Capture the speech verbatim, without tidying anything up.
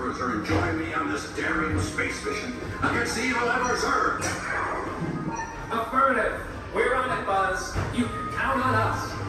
Emperors are enjoying me on this daring space mission against the evil Emperor Zurg. Affirmative. We're on it, Buzz. You can count on us.